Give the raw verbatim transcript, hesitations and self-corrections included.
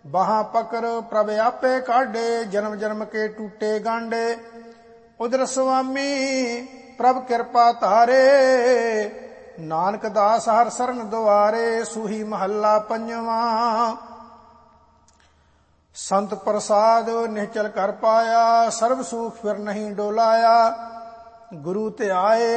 बाहां पकड़ प्रभ आपे काढे, जन्म जन्म के टूटे गांडे। उधर स्वामी प्रभ कृपा तारे, नानक दास हर शरण द्वारे। सूही महला पंजवा। संत प्रसाद निश्चल कर पाया, सर्व सुख फिर नहीं डोलाया। गुरु ते आए